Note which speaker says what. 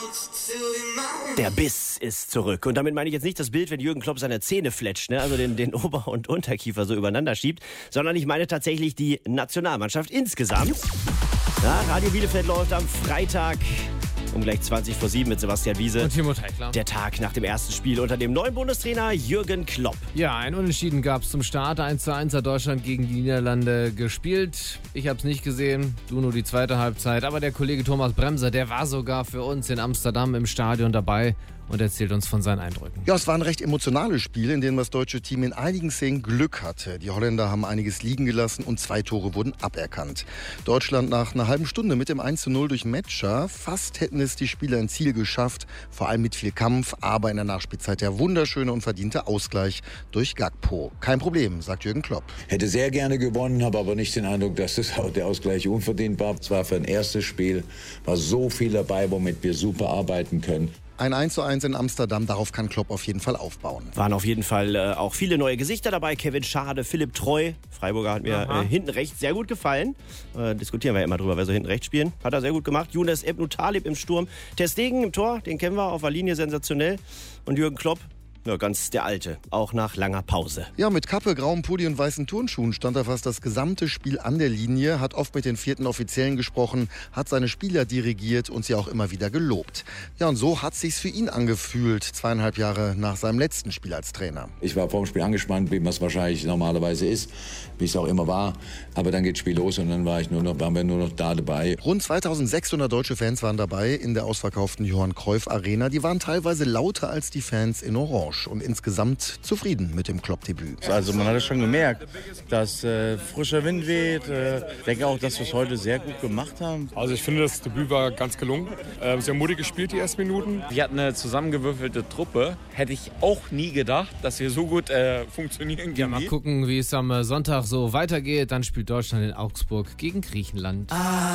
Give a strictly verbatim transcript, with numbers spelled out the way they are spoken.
Speaker 1: Der Biss ist zurück. Und damit meine ich jetzt nicht das Bild, wenn Jürgen Klopp seine Zähne fletscht, ne? also den, den Ober- und Unterkiefer so übereinander schiebt, sondern ich meine tatsächlich die Nationalmannschaft insgesamt. Ja, Radio Bielefeld läuft am Freitag um gleich zwanzig vor sieben mit Sebastian Wiese.
Speaker 2: Und Timo Teikler.
Speaker 1: Der Tag nach dem ersten Spiel unter dem neuen Bundestrainer Jürgen Klopp.
Speaker 2: Ja, ein Unentschieden gab es zum Start. eins zu eins hat Deutschland gegen die Niederlande gespielt. Ich habe es nicht gesehen, du nur die zweite Halbzeit. Aber der Kollege Thomas Bremser, der war sogar für uns in Amsterdam im Stadion dabei und erzählt uns von seinen Eindrücken.
Speaker 3: Ja, es war ein recht emotionales Spiel, in dem das deutsche Team in einigen Szenen Glück hatte. Die Holländer haben einiges liegen gelassen und zwei Tore wurden aberkannt. Deutschland nach einer halben Stunde mit dem eins zu null durch Metscher. Fast hätten es die Spieler ins Ziel geschafft, vor allem mit viel Kampf, aber in der Nachspielzeit der wunderschöne und verdiente Ausgleich durch Gakpo. Kein Problem, sagt Jürgen Klopp.
Speaker 4: Hätte sehr gerne gewonnen, habe aber nicht den Eindruck, dass das, der Ausgleich unverdient war. Es war für ein erstes Spiel, war so viel dabei, womit wir super arbeiten können.
Speaker 3: Ein eins zu eins in Amsterdam, darauf kann Klopp auf jeden Fall aufbauen.
Speaker 1: Waren auf jeden Fall äh, auch viele neue Gesichter dabei. Kevin Schade, Philipp Treu. Freiburger hat mir äh, hinten rechts sehr gut gefallen. Äh, diskutieren wir ja immer drüber, wer so hinten rechts spielen. Hat er sehr gut gemacht. Younes Ebnou Talib im Sturm. Ter Stegen im Tor, den kennen wir auf der Linie, sensationell. Und Jürgen Klopp, ja, ganz der Alte, auch nach langer Pause.
Speaker 3: Ja, mit Kappe, grauem Pulli und weißen Turnschuhen stand er fast das gesamte Spiel an der Linie, hat oft mit den vierten Offiziellen gesprochen, hat seine Spieler dirigiert und sie auch immer wieder gelobt. Ja, und so hat sich's für ihn angefühlt, zweieinhalb Jahre nach seinem letzten Spiel als Trainer.
Speaker 4: Ich war vor dem Spiel angespannt, wie man es wahrscheinlich normalerweise ist, wie es auch immer war. Aber dann geht das Spiel los und dann war ich nur noch, waren wir nur noch da dabei.
Speaker 3: Rund zweitausendsechshundert deutsche Fans waren dabei in der ausverkauften Johann Cruyff Arena. Die waren teilweise lauter als die Fans in Orange und insgesamt zufrieden mit dem Klopp-Debüt.
Speaker 5: Also man hat es schon gemerkt, dass äh, frischer Wind weht. Äh, ich denke auch, dass wir es heute sehr gut gemacht haben.
Speaker 6: Also ich finde, das Debüt war ganz gelungen. Äh, sehr mutig gespielt, die ersten Minuten.
Speaker 7: Wir hatten eine zusammengewürfelte Truppe. Hätte ich auch nie gedacht, dass wir so gut äh, funktionieren.
Speaker 2: Ja, mal gucken, wie es am Sonntag so weitergeht. Dann spielt Deutschland in Augsburg gegen Griechenland.
Speaker 1: Ah.